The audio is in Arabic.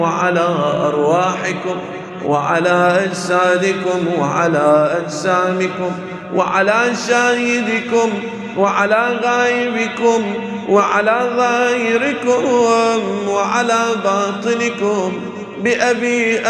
وعلى أرواحكم وعلى أجسادكم وعلى أجسامكم وعلى شاهدكم وعلى غائبكم وعلى ظاهركم وعلى باطنكم بأبي